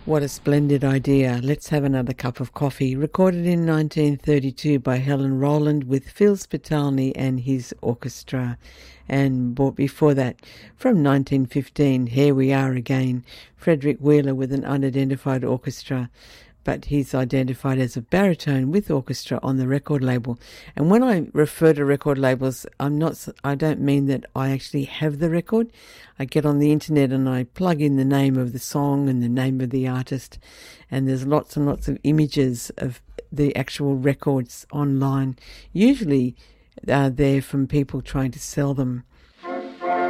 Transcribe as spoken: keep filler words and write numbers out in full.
What a splendid idea. Let's have another cup of coffee. Recorded in nineteen thirty-two by Helen Rowland with Phil Spitalny and his orchestra. And before that, from nineteen fifteen, Here We Are Again, Frederick Wheeler with an unidentified orchestra, but he's identified as a baritone with orchestra on the record label. And when I refer to record labels, I'm not, I don't mean that I actually have the record. I get on the internet and I plug in the name of the song and the name of the artist, and there's lots and lots of images of the actual records online. Usually uh, they're from people trying to sell them.